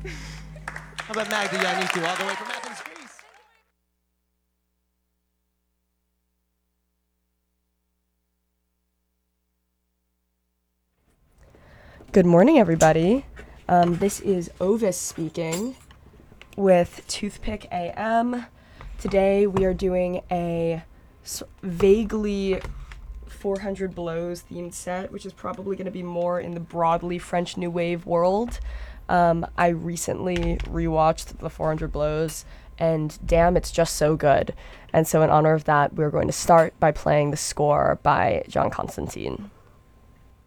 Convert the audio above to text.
How about Magda Yannitu, all the way from Athens, Greece? Good morning, everybody. This is Ovis speaking with Toothpick AM. Today we are doing a vaguely 400 Blows themed set, which is probably going to be more in the broadly French New Wave world. I recently rewatched the 400 Blows, and damn, it's just so good. And so in honor of that, we're going to start by playing the score by John Constantine.